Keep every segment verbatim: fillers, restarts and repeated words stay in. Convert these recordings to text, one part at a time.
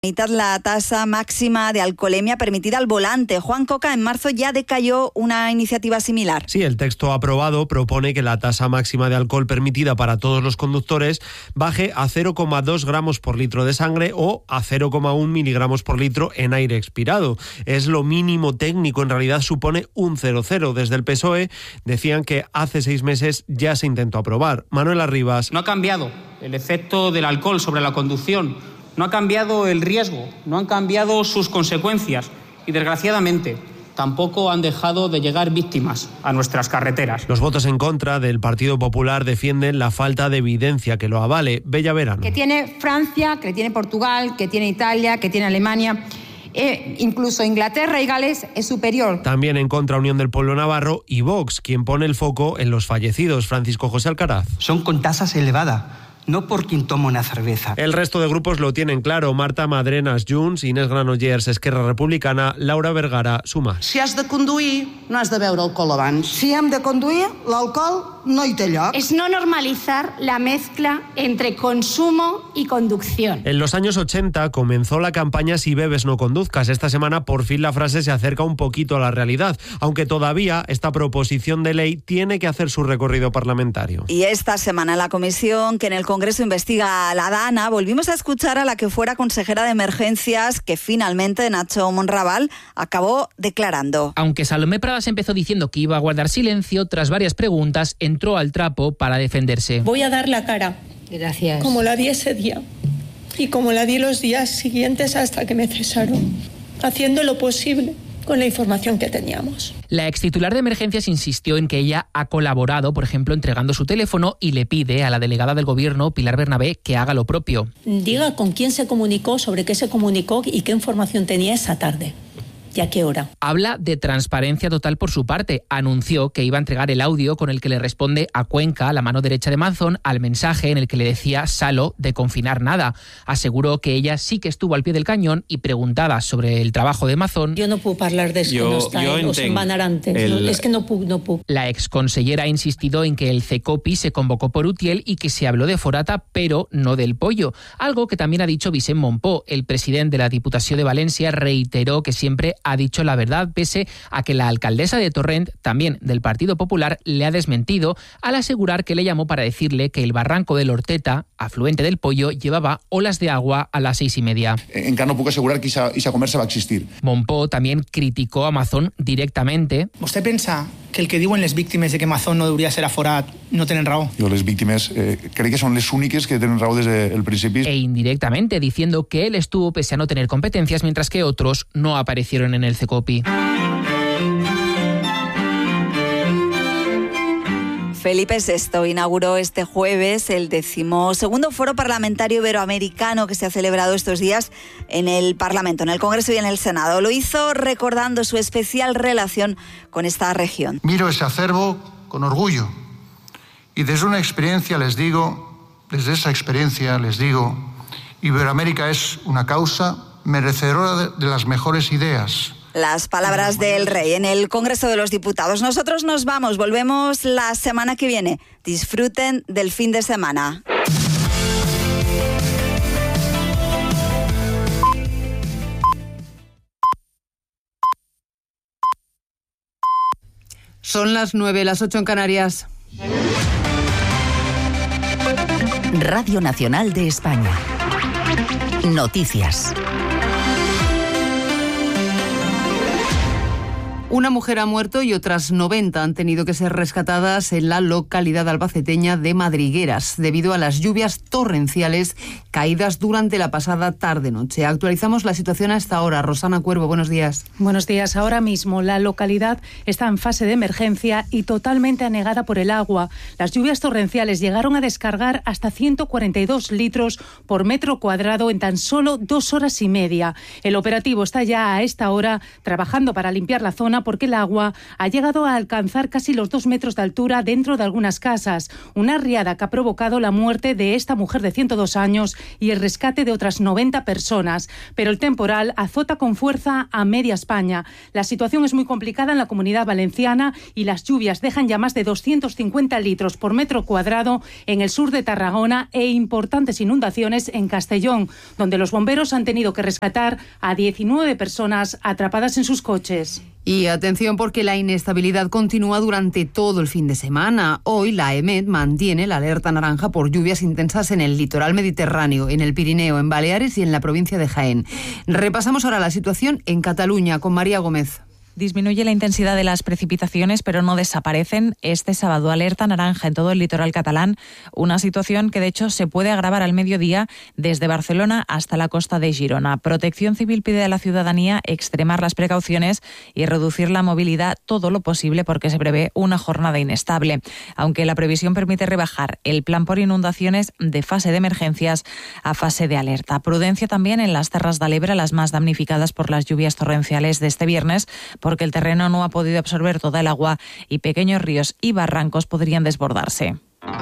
Mitad la tasa máxima de alcoholemia permitida al volante. Juan Coca, en marzo ya decayó una iniciativa similar. Sí, el texto aprobado propone que la tasa máxima de alcohol permitida para todos los conductores baje a cero coma dos gramos por litro de sangre o a cero coma uno miligramos por litro en aire expirado. Es lo mínimo técnico, en realidad supone un cero cero. Desde el P S O E decían que hace seis meses ya se intentó aprobar. Manuel Arribas. No ha cambiado el efecto del alcohol sobre la conducción. No ha cambiado el riesgo, no han cambiado sus consecuencias y, desgraciadamente, tampoco han dejado de llegar víctimas a nuestras carreteras. Los votos en contra del Partido Popular defienden la falta de evidencia que lo avale. Bella Verano. Que tiene Francia, que tiene Portugal, que tiene Italia, que tiene Alemania. Eh, incluso Inglaterra y Gales es superior. También en contra Unión del Pueblo Navarro y Vox, quien pone el foco en los fallecidos. Francisco José Alcaraz. Son con tasas elevadas. No por quien toma una cerveza. El resto de grupos lo tienen claro. Marta Madrenas, Junts, Inés Granollers, Esquerra Republicana, Laura Vergara, Sumar. Si has de conduir, no has de beure alcohol abans. Si hem de conduir, l'alcohol no hi té lloc. Es no normalizar la mezcla entre consumo y conducción. En los años ochenta comenzó la campaña Si bebes no conduzcas. Esta semana por fin la frase se acerca un poquito a la realidad, aunque todavía esta proposición de ley tiene que hacer su recorrido parlamentario. Y esta semana la comisión que en el Congreso investiga a la DANA, volvimos a escuchar a la que fuera consejera de emergencias, que finalmente Nacho Monraval acabó declarando. Aunque Salomé Pradas empezó diciendo que iba a guardar silencio, tras varias preguntas entró al trapo para defenderse. Voy a dar la cara. Gracias. Como la di ese día y como la di los días siguientes hasta que me cesaron, haciendo lo posible con la información que teníamos. La extitular de emergencias insistió en que ella ha colaborado, por ejemplo, entregando su teléfono, y le pide a la delegada del Gobierno, Pilar Bernabé, que haga lo propio. Diga con quién se comunicó, sobre qué se comunicó y qué información tenía esa tarde. ¿Y a qué hora? Habla de transparencia total por su parte. Anunció que iba a entregar el audio con el que le responde a Cuenca, la mano derecha de Mazón, al mensaje en el que le decía Salo de confinar nada. Aseguró que ella sí que estuvo al pie del cañón y, preguntada sobre el trabajo de Mazón... Jo no puc parlar d'això, que no està, eh? O se'n van anar antes. El... No, és que no puc, no puc. La exconsellera ha insistido en que el CECOPI se convocó por Utiel y que se habló de Forata, pero no del pollo. Algo que también ha dicho Vicent Montpó. El presidente de la Diputació de Valencia reiteró que siempre ha dicho la verdad, pese a que la alcaldesa de Torrent, también del Partido Popular, le ha desmentido al asegurar que le llamó para decirle que el barranco del Horteta, afluente del Pollo, llevaba olas de agua a las seis y media. Encara no puc assegurar que esa conversa va existir. Montpó también criticó a Mazón directamente. ¿Usted pensa que el que diuen les víctimes de que Mazón no hauria ser aforat no tenen raó? Jo les víctimes eh, crec que són les úniques que tenen raó desde el principi. E indirectamente diciendo que él estuvo pese a no tener competencias, mientras que otros no aparecieron en el CECOPI. Felipe sexto inauguró este jueves el decimosegundo Foro Parlamentario Iberoamericano que se ha celebrado estos días en el Parlamento, en el Congreso y en el Senado. Lo hizo recordando su especial relación con esta región. Miro ese acervo con orgullo y desde una experiencia les digo, desde esa experiencia les digo, Iberoamérica es una causa merecedora de las mejores ideas. Las palabras del rey en el Congreso de los Diputados. Nosotros nos vamos, volvemos la semana que viene. Disfruten del fin de semana. Son las nueve, las ocho en Canarias. Radio Nacional de España. Noticias. Una mujer ha muerto y otras noventa han tenido que ser rescatadas en la localidad albaceteña de Madrigueras debido a las lluvias torrenciales caídas durante la pasada tarde-noche. Actualizamos la situación a esta hora. Rosana Cuervo, buenos días. Buenos días. Ahora mismo la localidad está en fase de emergencia y totalmente anegada por el agua. Las lluvias torrenciales llegaron a descargar hasta ciento cuarenta y dos litros por metro cuadrado en tan solo dos horas y media. El operativo está ya a esta hora trabajando para limpiar la zona zona porque el agua ha llegado a alcanzar casi los dos metros de altura dentro de algunas casas. Una riada que ha provocado la muerte de esta mujer de ciento dos años y el rescate de otras noventa personas. Pero el temporal azota con fuerza a media España. La situación es muy complicada en la Comunidad Valenciana y las lluvias dejan ya más de doscientos cincuenta litros por metro cuadrado en el sur de Tarragona e importantes inundaciones en Castellón, donde los bomberos han tenido que rescatar a diecinueve personas atrapadas en sus coches. Y atención porque la inestabilidad continúa durante todo el fin de semana. Hoy la EMET mantiene la alerta naranja por lluvias intensas en el litoral mediterráneo, en el Pirineo, en Baleares y en la provincia de Jaén. Repasamos ahora la situación en Cataluña con María Gómez. Disminuye la intensidad de las precipitaciones, pero no desaparecen. Este sábado alerta naranja en todo el litoral catalán, una situación que de hecho se puede agravar al mediodía desde Barcelona hasta la costa de Girona. Protección Civil pide a la ciudadanía extremar las precauciones y reducir la movilidad todo lo posible porque se prevé una jornada inestable. Aunque la previsión permite rebajar el plan por inundaciones de fase de emergencias a fase de alerta. Prudencia también en las Terras de l'Ebre, las más damnificadas por las lluvias torrenciales de este viernes, porque el terreno no ha podido absorber toda el agua y pequeños ríos y barrancos podrían desbordarse.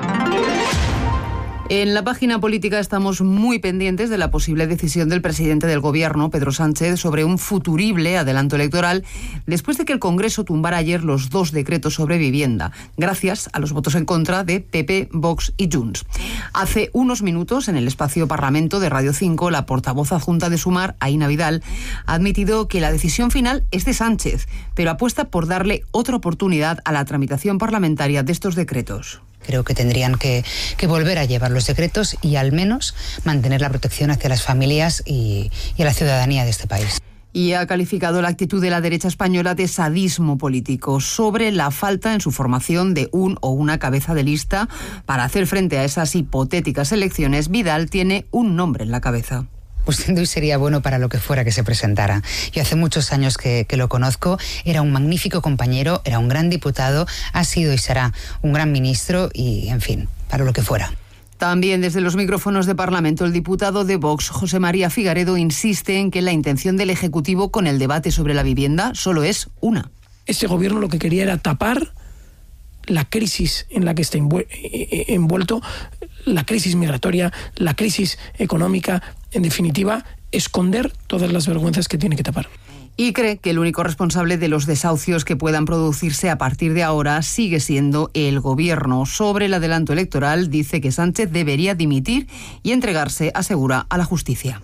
En la página política estamos muy pendientes de la posible decisión del presidente del Gobierno, Pedro Sánchez, sobre un futurible adelanto electoral después de que el Congreso tumbara ayer los dos decretos sobre vivienda, gracias a los votos en contra de P P, Vox y Junts. Hace unos minutos, en el espacio Parlamento de Radio cinco, la portavoz adjunta de Sumar, Aína Vidal, ha admitido que la decisión final es de Sánchez, pero apuesta por darle otra oportunidad a la tramitación parlamentaria de estos decretos. Creo que tendrían que, que volver a llevar los decretos y al menos mantener la protección hacia las familias y, y a la ciudadanía de este país. Y ha calificado la actitud de la derecha española de sadismo político sobre la falta en su formación de un o una cabeza de lista para hacer frente a esas hipotéticas elecciones. Vidal tiene un nombre en la cabeza. Pues sin duda sería bueno para lo que fuera que se presentara. Yo hace muchos años que, que lo conozco, era un magnífico compañero, era un gran diputado, ha sido y será un gran ministro y, en fin, para lo que fuera. También desde los micrófonos de Parlamento, el diputado de Vox, José María Figaredo, insiste en que la intención del Ejecutivo con el debate sobre la vivienda solo es una. Ese gobierno lo que quería era tapar la crisis en la que está envuelto, la crisis migratoria, la crisis económica, en definitiva, esconder todas las vergüenzas que tiene que tapar. Y cree que el único responsable de los desahucios que puedan producirse a partir de ahora sigue siendo el Gobierno. Sobre el adelanto electoral, dice que Sánchez debería dimitir y entregarse, asegura, a la justicia.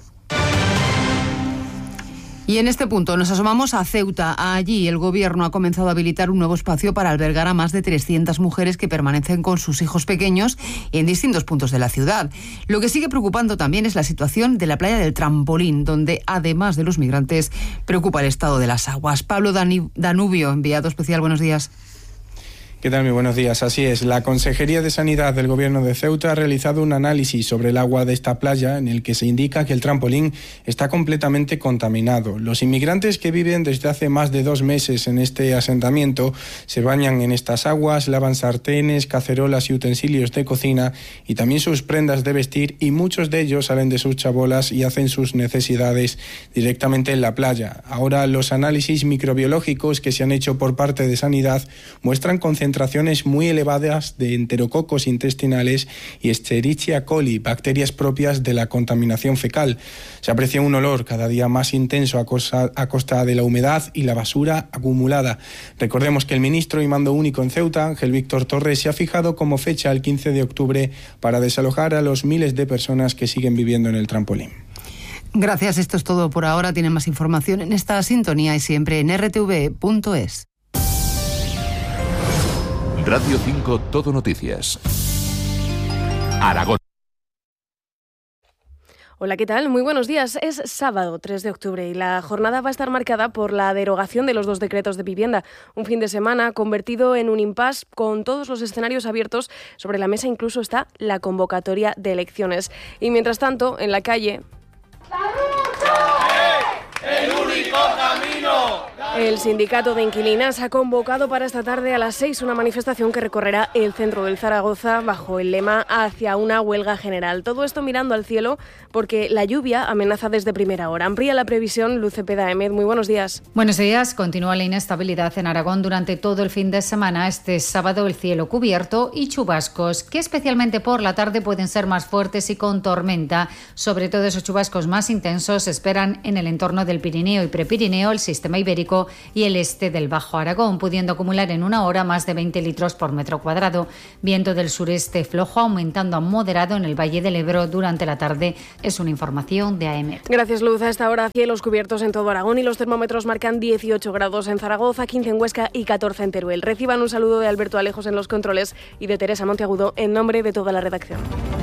Y en este punto nos asomamos a Ceuta. Allí el Gobierno ha comenzado a habilitar un nuevo espacio para albergar a más de trescientas mujeres que permanecen con sus hijos pequeños en distintos puntos de la ciudad. Lo que sigue preocupando también es la situación de la playa del Trampolín, donde además de los migrantes preocupa el estado de las aguas. Pablo Danubio, enviado especial, buenos días. ¿Qué tal? Muy buenos días. Así es, la Consejería de Sanidad del Gobierno de Ceuta ha realizado un análisis sobre el agua de esta playa en el que se indica que el Trampolín está completamente contaminado. Los inmigrantes que viven desde hace más de dos meses en este asentamiento se bañan en estas aguas, lavan sartenes, cacerolas y utensilios de cocina y también sus prendas de vestir, y muchos de ellos salen de sus chabolas y hacen sus necesidades directamente en la playa. Ahora los análisis microbiológicos que se han hecho por parte de Sanidad muestran concentraciones concentraciones muy elevadas de enterococos intestinales y Escherichia coli, bacterias propias de la contaminación fecal. Se aprecia un olor cada día más intenso a costa, a costa de la humedad y la basura acumulada. Recordemos que el ministro y mando único en Ceuta, Ángel Víctor Torres, se ha fijado como fecha el quince de octubre para desalojar a los miles de personas que siguen viviendo en el Trampolín. Gracias, esto es todo por ahora. Tienen más información en esta sintonía y siempre en r t v punto es. Radio cinco Todo Noticias. Aragón. Hola, ¿qué tal? Muy buenos días. Es sábado tres de octubre y la jornada va a estar marcada por la derogación de los dos decretos de vivienda. Un fin de semana convertido en un impasse con todos los escenarios abiertos. Sobre la mesa incluso está la convocatoria de elecciones. Y mientras tanto, en la calle... ¡La ruta! ¡El único camino! El sindicato de inquilinas ha convocado para esta tarde a las seis una manifestación que recorrerá el centro del Zaragoza bajo el lema hacia una huelga general. Todo esto mirando al cielo porque la lluvia amenaza desde primera hora. Amplía la previsión Luz Cepeda Emed. Muy buenos días. Buenos días. Continúa la inestabilidad en Aragón durante todo el fin de semana. Este sábado el cielo cubierto y chubascos que especialmente por la tarde pueden ser más fuertes y con tormenta. Sobre todo esos chubascos más intensos se esperan en el entorno del Pirineo y Prepirineo, el sistema ibérico y el este del Bajo Aragón, pudiendo acumular en una hora más de veinte litros por metro cuadrado. Viento del sureste flojo, aumentando a moderado en el Valle del Ebro durante la tarde. Es una información de A E M E T. Gracias, Luz. A esta hora cielos cubiertos en todo Aragón y los termómetros marcan dieciocho grados en Zaragoza, quince en Huesca y catorce en Teruel. Reciban un saludo de Alberto Alejos en los controles y de Teresa Monteagudo en nombre de toda la redacción.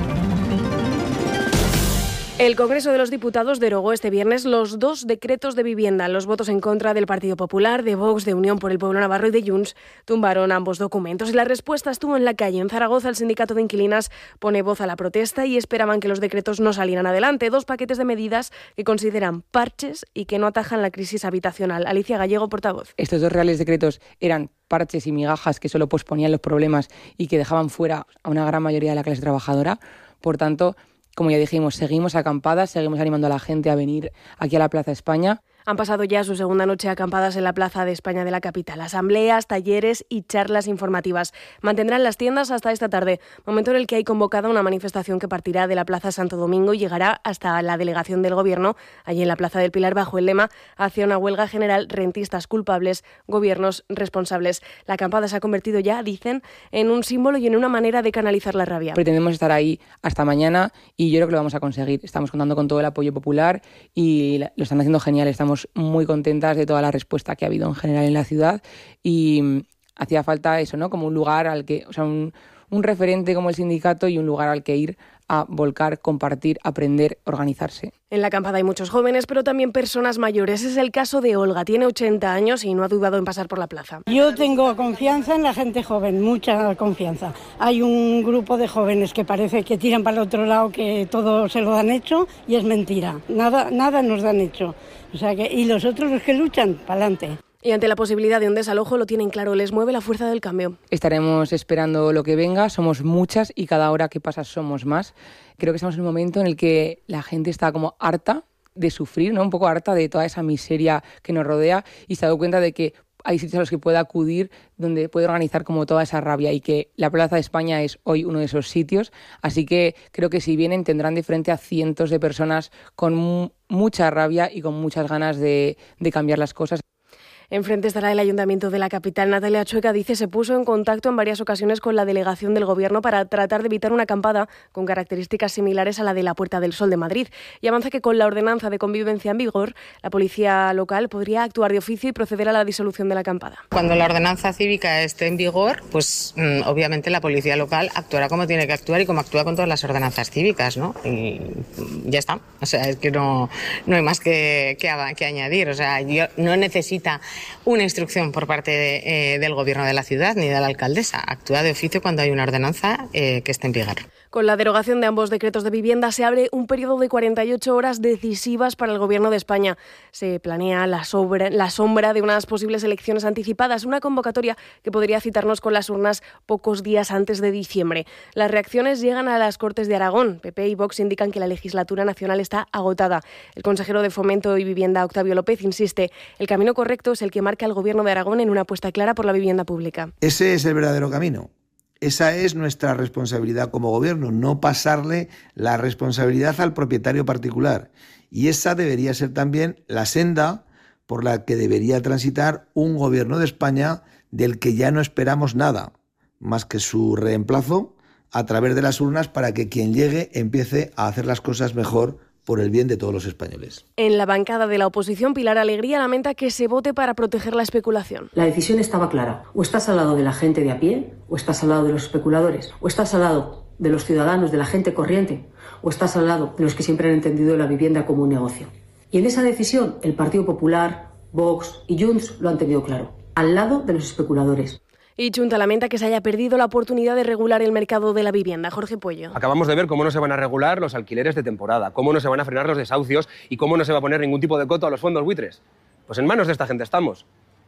El Congreso de los Diputados derogó este viernes los dos decretos de vivienda. Los votos en contra del Partido Popular, de Vox, de Unión por el Pueblo Navarro y de Junts tumbaron ambos documentos. Y la respuesta estuvo en la calle. En Zaragoza, el sindicato de inquilinas pone voz a la protesta y esperaban que los decretos no salieran adelante. Dos paquetes de medidas que consideran parches y que no atajan la crisis habitacional. Alicia Gallego, portavoz. Estos dos reales decretos eran parches y migajas que solo posponían los problemas y que dejaban fuera a una gran mayoría de la clase trabajadora. Por tanto, como ya dijimos, seguimos acampadas, seguimos animando a la gente a venir aquí a la Plaza España. Han pasado ya su segunda noche acampadas en la Plaza de España de la capital. Asambleas, talleres y charlas informativas. Mantendrán las tiendas hasta esta tarde, momento en el que hay convocada una manifestación que partirá de la Plaza Santo Domingo y llegará hasta la delegación del Gobierno, allí en la Plaza del Pilar, bajo el lema hacia una huelga general, rentistas culpables, gobiernos responsables. La acampada se ha convertido ya, dicen, en un símbolo y en una manera de canalizar la rabia. Pretendemos estar ahí hasta mañana y yo creo que lo vamos a conseguir. Estamos contando con todo el apoyo popular y lo están haciendo genial. Estamos muy contentas de toda la respuesta que ha habido en general en la ciudad y hacía falta eso, ¿no? Como un lugar al que, o sea, un, un referente como el sindicato y un lugar al que ir a volcar, compartir, aprender, organizarse. En la acampada hay muchos jóvenes, pero también personas mayores. Es el caso de Olga. Tiene ochenta años y no ha dudado en pasar por la plaza. Yo tengo confianza en la gente joven, mucha confianza. Hay un grupo de jóvenes que parece que tiran para el otro lado, que todo se lo dan hecho y es mentira. Nada, nada nos dan hecho. O sea que, y los otros, los que luchan, para adelante. Y ante la posibilidad de un desalojo, lo tienen claro, les mueve la fuerza del cambio. Estaremos esperando lo que venga, somos muchas y cada hora que pasa somos más. Creo que estamos en un momento en el que la gente está como harta de sufrir, ¿no? Un poco harta de toda esa miseria que nos rodea y se ha dado cuenta de que hay sitios a los que puede acudir donde puede organizar como toda esa rabia y que la Plaza de España es hoy uno de esos sitios. Así que creo que si vienen tendrán de frente a cientos de personas con mu- mucha rabia y con muchas ganas de, de cambiar las cosas. Enfrente estará el Ayuntamiento de la capital. Natalia Chueca dice se puso en contacto en varias ocasiones con la delegación del Gobierno para tratar de evitar una acampada con características similares a la de la Puerta del Sol de Madrid. Y avanza que con la ordenanza de convivencia en vigor, la policía local podría actuar de oficio y proceder a la disolución de la acampada. Cuando la ordenanza cívica esté en vigor, pues mmm, obviamente la policía local actuará como tiene que actuar y como actúa con todas las ordenanzas cívicas, ¿no? Y ya está. O sea, es que no, no hay más que, que, que añadir. O sea, yo, no necesita una instrucción por parte de, eh, del Gobierno de la ciudad ni de la alcaldesa. Actúa de oficio cuando hay una ordenanza eh, que esté en vigor. Con la derogación de ambos decretos de vivienda se abre un periodo de cuarenta y ocho horas decisivas para el Gobierno de España. Se planea la, sobra, la sombra de unas posibles elecciones anticipadas, una convocatoria que podría citarnos con las urnas pocos días antes de diciembre. Las reacciones llegan a las Cortes de Aragón. P P y Vox indican que la legislatura nacional está agotada. El consejero de Fomento y Vivienda, Octavio López, insiste, el camino correcto es el que marca el Gobierno de Aragón en una apuesta clara por la vivienda pública. Ese es el verdadero camino. Esa es nuestra responsabilidad como Gobierno, no pasarle la responsabilidad al propietario particular. Y esa debería ser también la senda por la que debería transitar un Gobierno de España del que ya no esperamos nada, más que su reemplazo a través de las urnas para que quien llegue empiece a hacer las cosas mejor por el bien de todos los españoles. En la bancada de la oposición, Pilar Alegría lamenta que se vote para proteger la especulación. La decisión estaba clara. O estás al lado de la gente de a pie, o estás al lado de los especuladores, o estás al lado de los ciudadanos, de la gente corriente, o estás al lado de los que siempre han entendido la vivienda como un negocio. Y en esa decisión, el Partido Popular, Vox y Junts lo han tenido claro. Al lado de los especuladores. Y Chunta lamenta que se haya perdido la oportunidad de regular el mercado de la vivienda. Jorge Puello. Acabamos de ver cómo no se van a regular los alquileres de temporada, cómo no se van a frenar los desahucios y cómo no se va a poner ningún tipo de coto a los fondos buitres. Pues en manos de esta gente estamos.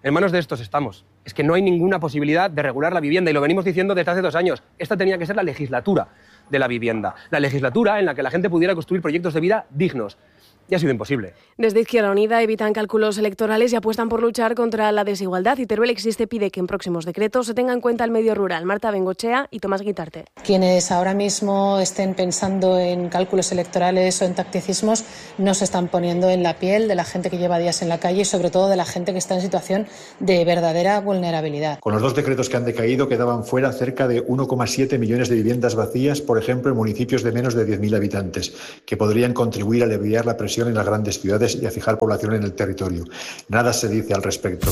En manos de estos estamos. Es que no hay ninguna posibilidad de regular la vivienda y lo venimos diciendo desde hace dos años. Esta tenía que ser la legislatura de la vivienda. La legislatura en la que la gente pudiera construir proyectos de vida dignos. Y ha sido imposible. Desde Izquierda Unida evitan cálculos electorales y apuestan por luchar contra la desigualdad. Y Teruel Existe pide que en próximos decretos se tenga en cuenta el medio rural. Marta Bengochea y Tomás Guitarte. Quienes ahora mismo estén pensando en cálculos electorales o en tacticismos no se están poniendo en la piel de la gente que lleva días en la calle y sobre todo de la gente que está en situación de verdadera vulnerabilidad. Con los dos decretos que han decaído quedaban fuera cerca de uno coma siete millones de viviendas vacías, por ejemplo en municipios de menos de diez mil habitantes, que podrían contribuir a aliviar la presión en las grandes ciudades y a fijar población en el territorio. Nada se dice al respecto.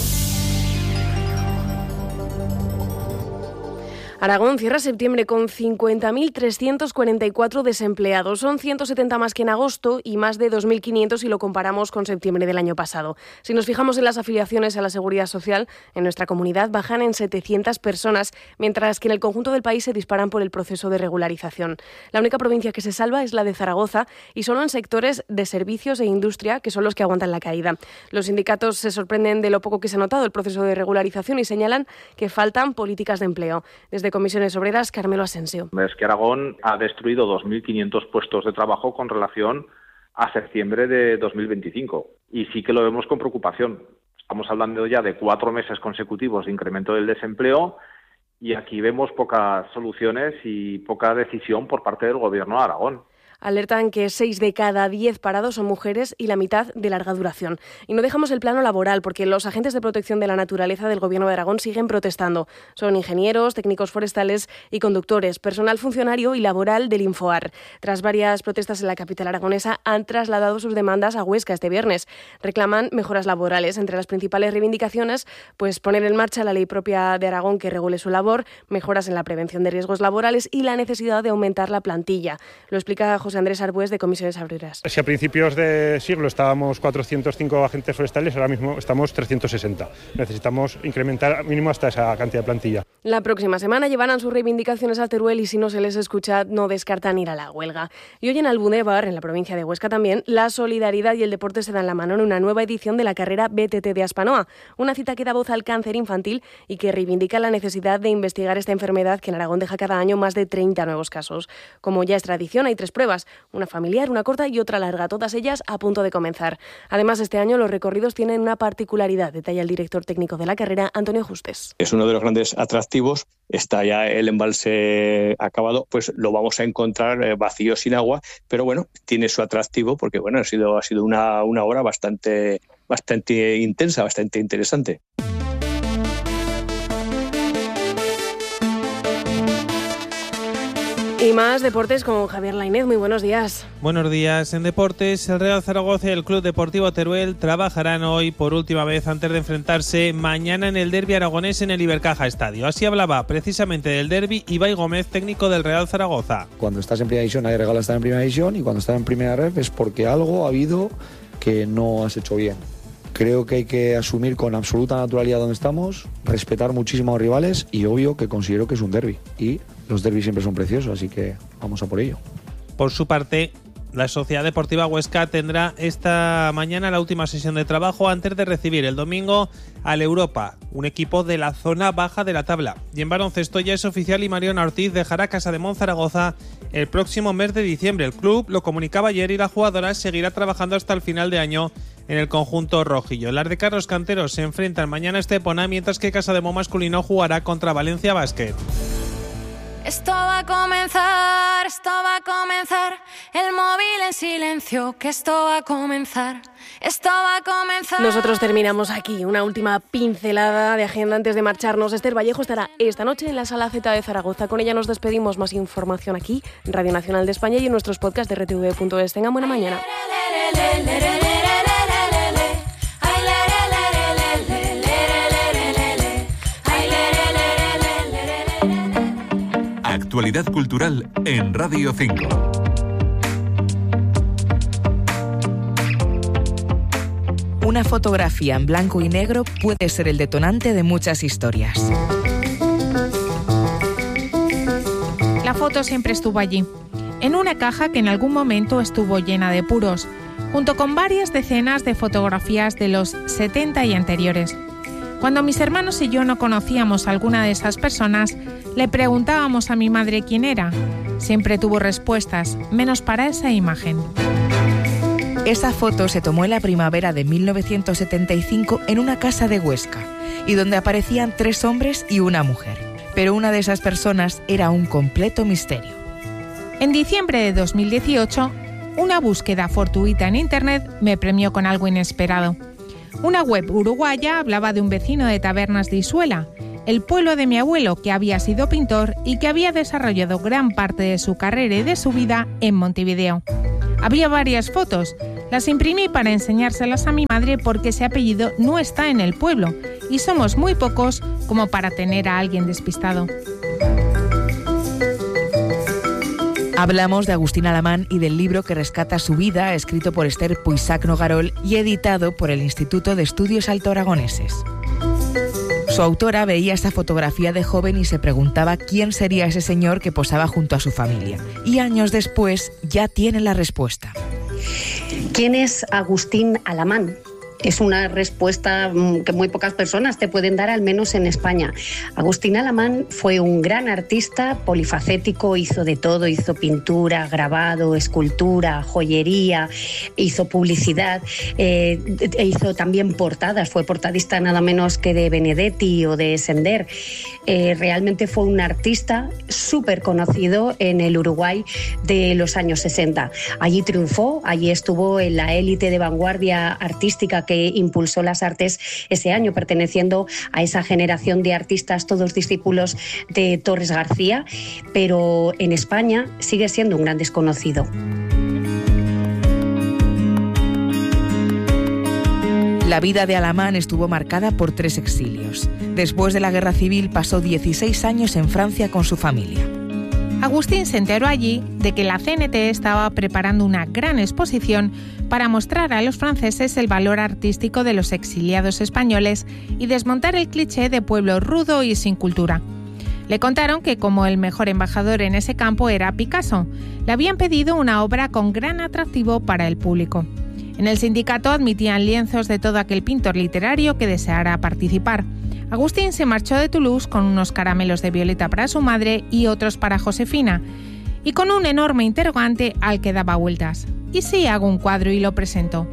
Aragón cierra septiembre con cincuenta mil trescientos cuarenta y cuatro desempleados. Son ciento setenta más que en agosto y más de dos mil quinientos si lo comparamos con septiembre del año pasado. Si nos fijamos en las afiliaciones a la Seguridad Social, en nuestra comunidad bajan en setecientas personas, mientras que en el conjunto del país se disparan por el proceso de regularización. La única provincia que se salva es la de Zaragoza y solo en sectores de servicios e industria, que son los que aguantan la caída. Los sindicatos se sorprenden de lo poco que se ha notado el proceso de regularización y señalan que faltan políticas de empleo. Desde Comisiones Obreras, Carmelo Asensio. Es que Aragón ha destruido dos mil quinientos puestos de trabajo con relación a septiembre de dos mil veinticinco. Y sí que lo vemos con preocupación. Estamos hablando ya de cuatro meses consecutivos de incremento del desempleo y aquí vemos pocas soluciones y poca decisión por parte del Gobierno de Aragón. Alertan que seis de cada diez parados son mujeres y la mitad de larga duración. Y no dejamos el plano laboral porque los agentes de protección de la naturaleza del Gobierno de Aragón siguen protestando. Son ingenieros, técnicos forestales y conductores, personal funcionario y laboral del Infoar. Tras varias protestas en la capital aragonesa, han trasladado sus demandas a Huesca este viernes. Reclaman mejoras laborales. Entre las principales reivindicaciones, pues poner en marcha la ley propia de Aragón que regule su labor, mejoras en la prevención de riesgos laborales y la necesidad de aumentar la plantilla. Lo explica José Andrés Arbués de Comisiones Obreras. Si a principios de siglo estábamos cuatrocientos cinco agentes forestales, ahora mismo estamos trescientos sesenta. Necesitamos incrementar mínimo hasta esa cantidad de plantilla. La próxima semana llevarán sus reivindicaciones a Teruel y si no se les escucha no descartan ir a la huelga. Y hoy en Albunevar, en la provincia de Huesca también, la solidaridad y el deporte se dan la mano en una nueva edición de la carrera B T T de Aspanoa, una cita que da voz al cáncer infantil y que reivindica la necesidad de investigar esta enfermedad que en Aragón deja cada año más de treinta nuevos casos. Como ya es tradición, hay tres pruebas, una familiar, una corta y otra larga, todas ellas a punto de comenzar. Además, este año los recorridos tienen una particularidad, detalla el director técnico de la carrera, Antonio Justes. Es uno de los grandes atractivos, está ya el embalse acabado, pues lo vamos a encontrar vacío sin agua, pero bueno, tiene su atractivo porque bueno, ha sido, ha sido una, una hora bastante, bastante intensa, bastante interesante. Y más deportes con Javier Lainez. Muy buenos días. Buenos días. En deportes, el Real Zaragoza y el Club Deportivo Teruel trabajarán hoy por última vez antes de enfrentarse mañana en el derbi aragonés en el Ibercaja Estadio. Así hablaba precisamente del derbi Ibai Gómez, técnico del Real Zaragoza. Cuando estás en primera división nadie regala estar en primera división y cuando estás en primera ref es porque algo ha habido que no has hecho bien. Creo que hay que asumir con absoluta naturalidad donde estamos, respetar muchísimo a los rivales y obvio que considero que es un derbi. Y los derbis siempre son preciosos, así que vamos a por ello. Por su parte, la Sociedad Deportiva Huesca tendrá esta mañana la última sesión de trabajo antes de recibir el domingo al Europa, un equipo de la zona baja de la tabla. Y en baloncesto ya es oficial y Mariona Ortiz dejará Casademont Zaragoza el próximo mes de diciembre. El club lo comunicaba ayer y la jugadora seguirá trabajando hasta el final de año en el conjunto rojillo. Las de Carlos Canteros se enfrentan mañana a Estepona, mientras que Casademont masculino jugará contra Valencia Basket. Esto va a comenzar, esto va a comenzar, el móvil en silencio, que esto va a comenzar, esto va a comenzar. Nosotros terminamos aquí, una última pincelada de agenda antes de marcharnos. Esther Vallejo estará esta noche en la Sala Z de Zaragoza. Con ella nos despedimos. Más información aquí, en Radio Nacional de España y en nuestros podcasts de R T V punto es. Tengan buena mañana. Actualidad cultural en Radio cinco. Una fotografía en blanco y negro puede ser el detonante de muchas historias. La foto siempre estuvo allí, en una caja que en algún momento estuvo llena de puros, junto con varias decenas de fotografías de los setenta y anteriores. Cuando mis hermanos y yo no conocíamos a alguna de esas personas, le preguntábamos a mi madre quién era. Siempre tuvo respuestas, menos para esa imagen. Esa foto se tomó en la primavera de mil novecientos setenta y cinco en una casa de Huesca, y donde aparecían tres hombres y una mujer. Pero una de esas personas era un completo misterio. En diciembre de dos mil dieciocho, una búsqueda fortuita en Internet me premió con algo inesperado. Una web uruguaya hablaba de un vecino de Tabernas de Isuela, el pueblo de mi abuelo, que había sido pintor y que había desarrollado gran parte de su carrera y de su vida en Montevideo. Había varias fotos. Las imprimí para enseñárselas a mi madre porque ese apellido no está en el pueblo y somos muy pocos como para tener a alguien despistado. Hablamos de Agustín Alamán y del libro que rescata su vida, escrito por Esther Puisac Nogarol y editado por el Instituto de Estudios Alto Aragoneses. Su autora veía esta fotografía de joven y se preguntaba quién sería ese señor que posaba junto a su familia. Y años después ya tiene la respuesta. ¿Quién es Agustín Alamán? Es una respuesta que muy pocas personas te pueden dar, al menos en España. Agustín Alamán fue un gran artista polifacético, hizo de todo, hizo pintura, grabado, escultura, joyería, hizo publicidad, eh, hizo también portadas, fue portadista nada menos que de Benedetti o de Sender. Eh, realmente fue un artista súper conocido en el Uruguay de los años sesenta. Allí triunfó, allí estuvo en la élite de vanguardia artística que que impulsó las artes ese año, perteneciendo a esa generación de artistas, todos discípulos de Torres García, pero en España sigue siendo un gran desconocido. La vida de Alamán estuvo marcada por tres exilios. Después de la Guerra Civil pasó dieciséis años en Francia con su familia. Agustín se enteró allí de que la C N T estaba preparando una gran exposición para mostrar a los franceses el valor artístico de los exiliados españoles y desmontar el cliché de pueblo rudo y sin cultura. Le contaron que como el mejor embajador en ese campo era Picasso, le habían pedido una obra con gran atractivo para el público. En el sindicato admitían lienzos de todo aquel pintor literario que deseara participar. Agustín se marchó de Toulouse con unos caramelos de violeta para su madre y otros para Josefina, y con un enorme interrogante al que daba vueltas. ¿Y si hago un cuadro y lo presento?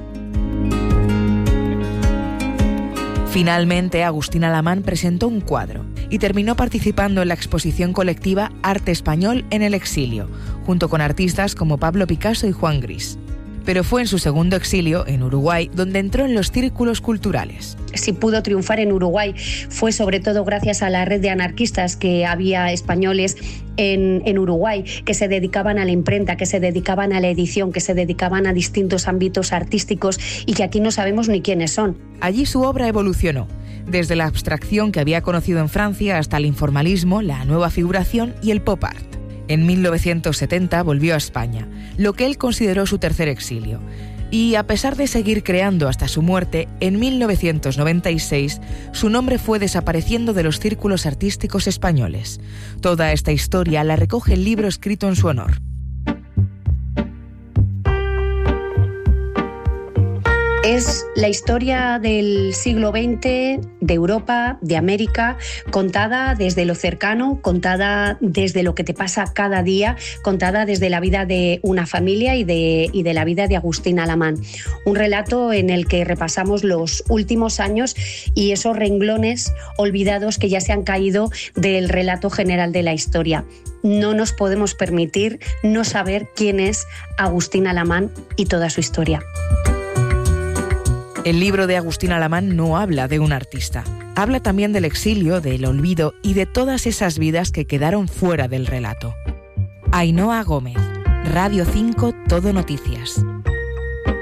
Finalmente, Agustín Alamán presentó un cuadro y terminó participando en la exposición colectiva Arte Español en el Exilio, junto con artistas como Pablo Picasso y Juan Gris. Pero fue en su segundo exilio, en Uruguay, donde entró en los círculos culturales. Si pudo triunfar en Uruguay fue sobre todo gracias a la red de anarquistas que había españoles en, en Uruguay, que se dedicaban a la imprenta, que se dedicaban a la edición, que se dedicaban a distintos ámbitos artísticos y que aquí no sabemos ni quiénes son. Allí su obra evolucionó, desde la abstracción que había conocido en Francia hasta el informalismo, la nueva figuración y el pop art. En mil novecientos setenta volvió a España, lo que él consideró su tercer exilio. Y a pesar de seguir creando hasta su muerte, en mil novecientos noventa y seis su nombre fue desapareciendo de los círculos artísticos españoles. Toda esta historia la recoge el libro escrito en su honor. Es la historia del siglo veinte, de Europa, de América, contada desde lo cercano, contada desde lo que te pasa cada día, contada desde la vida de una familia y de, y de la vida de Agustín Alamán. Un relato en el que repasamos los últimos años y esos renglones olvidados que ya se han caído del relato general de la historia. No nos podemos permitir no saber quién es Agustín Alamán y toda su historia. El libro de Agustín Alamán no habla de un artista. Habla también del exilio, del olvido y de todas esas vidas que quedaron fuera del relato. Ainhoa Gómez, Radio cinco, Todo Noticias.